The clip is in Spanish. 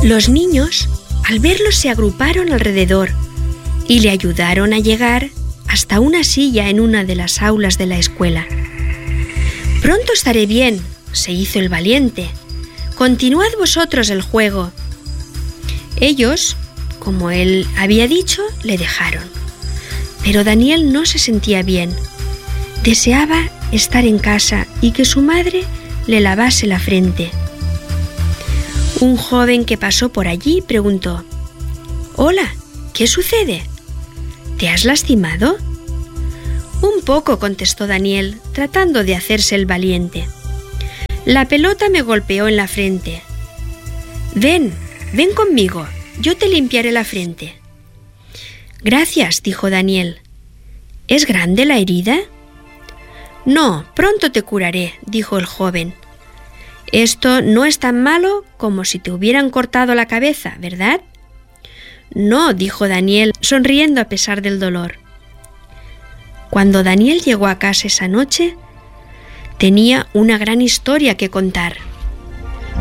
Los niños, al verlo, se agruparon alrededor y le ayudaron a llegar hasta una silla en una de las aulas de la escuela. «Pronto estaré bien», se hizo el valiente. «Continuad vosotros el juego». Ellos, como él había dicho, le dejaron. Pero Daniel no se sentía bien. Deseaba estar en casa y que su madre le lavase la frente. Un joven que pasó por allí preguntó: «Hola, ¿qué sucede? ¿Te has lastimado?» «Un poco», contestó Daniel, tratando de hacerse el valiente. «La pelota me golpeó en la frente». Ven conmigo, yo te limpiaré la frente». «Gracias», dijo Daniel. «¿Es grande la herida?» «No, pronto te curaré», dijo el joven. «Esto no es tan malo como si te hubieran cortado la cabeza, ¿verdad?» «No», dijo Daniel, sonriendo a pesar del dolor. Cuando Daniel llegó a casa esa noche, tenía una gran historia que contar.